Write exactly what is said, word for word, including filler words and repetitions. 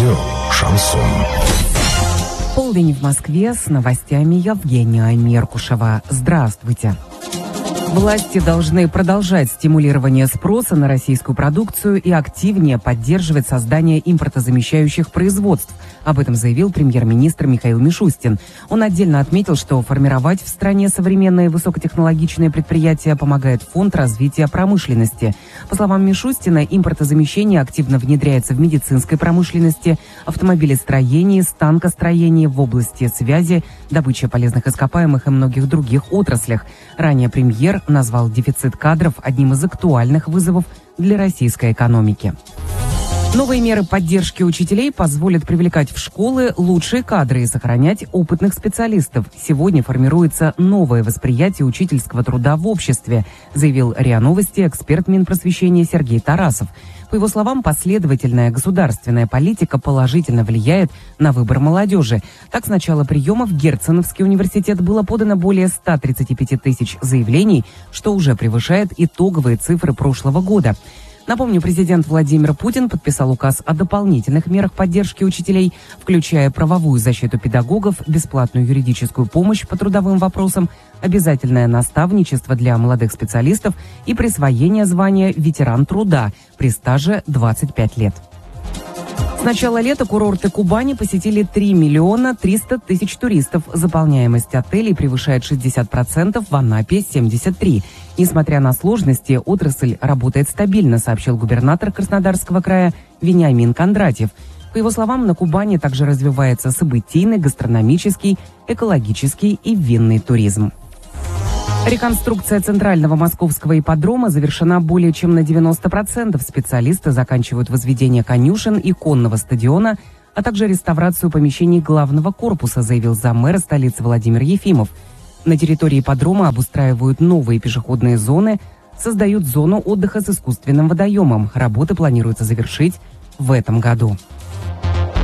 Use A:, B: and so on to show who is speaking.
A: Радио «Шансон».
B: Полдень в Москве, с новостями Евгения Меркушева. Здравствуйте. Власти должны продолжать стимулирование спроса на российскую продукцию и активнее поддерживать создание импортозамещающих производств. Об этом заявил премьер-министр Михаил Мишустин. Он отдельно отметил, что формировать в стране современные высокотехнологичные предприятия помогает Фонд развития промышленности. По словам Мишустина, импортозамещение активно внедряется в медицинской промышленности, автомобилестроении, станкостроении, в области связи, добычи полезных ископаемых и многих других отраслях. Ранее премьер назвал дефицит кадров одним из актуальных вызовов для российской экономики. Новые меры поддержки учителей позволят привлекать в школы лучшие кадры и сохранять опытных специалистов. Сегодня формируется новое восприятие учительского труда в обществе, заявил РИА Новости эксперт Минпросвещения Сергей Тарасов. По его словам, последовательная государственная политика положительно влияет на выбор молодежи. Так, с начала приема в Герценовский университет было подано более ста тридцати пяти тысяч заявлений, что уже превышает итоговые цифры прошлого года. Напомню, президент Владимир Путин подписал указ о дополнительных мерах поддержки учителей, включая правовую защиту педагогов, бесплатную юридическую помощь по трудовым вопросам, обязательное наставничество для молодых специалистов и присвоение звания «Ветеран труда» при стаже двадцать пять лет. С начала лета курорты Кубани посетили три миллиона триста тысяч туристов. Заполняемость отелей превышает шестьдесят процентов, в Анапе – семьдесят три процента. Несмотря на сложности, отрасль работает стабильно, сообщил губернатор Краснодарского края Вениамин Кондратьев. По его словам, на Кубани также развивается событийный, гастрономический, экологический и винный туризм. Реконструкция центрального московского ипподрома завершена более чем на девяносто процентов. Специалисты заканчивают возведение конюшен и конного стадиона, а также реставрацию помещений главного корпуса, заявил заммэра столицы Владимир Ефимов. На территории ипподрома обустраивают новые пешеходные зоны, создают зону отдыха с искусственным водоемом. Работы планируется завершить в этом году.